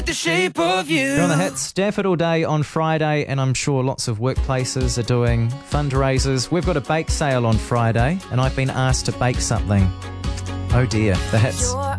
The shape of you. You're on the hits. Stafford all day on Friday, and I'm sure lots of workplaces are doing fundraisers. We've got a bake sale on Friday, and I've been asked to bake something. Oh dear, the hits.